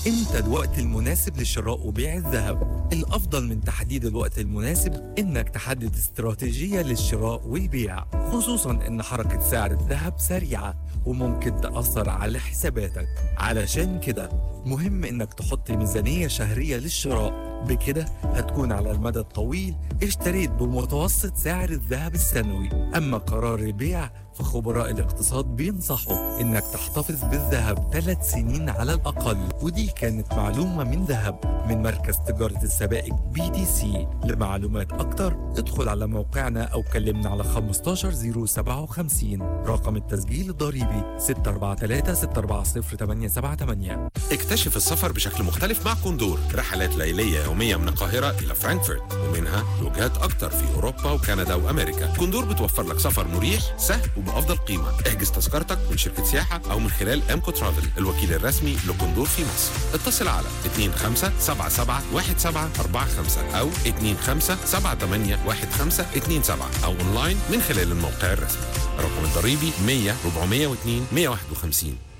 امتى الوقت المناسب لشراء وبيع الذهب؟ الأفضل من تحديد الوقت المناسب إنك تحدد استراتيجية للشراء والبيع، خصوصا إن حركة سعر الذهب سريعة وممكن تأثر على حساباتك. علشان كده مهم إنك تحط ميزانية شهرية للشراء، بكده هتكون على المدى الطويل اشتريت بمتوسط سعر الذهب السنوي. أما قرار البيع فخبراء الاقتصاد بينصحوا إنك تحتفظ بالذهب 3 سنين على الأقل. ودي كانت معلومة من ذهب من مركز تجارة السبائك BTC. لمعلومات أكتر ادخل على موقعنا أو كلمنا على 15057. رقم التسجيل الضريبي 643 اكتشف السفر بشكل مختلف مع كوندور. رحلات ليلية يومية من القاهرة إلى فرانكفورت، ومنها لوجهات أكتر في أوروبا وكندا وأمريكا. كوندور بتوفر لك سفر مريح سهل وبأفضل قيمة. احجز تذكرتك من شركة سياحة أو من خلال أمكو ترافل، الوكيل الرسمي لكوندور في مصر. اتصل على 25771745 أو 25781527 أو أونلاين من خلال الموقع الرسمي. رقم الضريبي 100 402 151.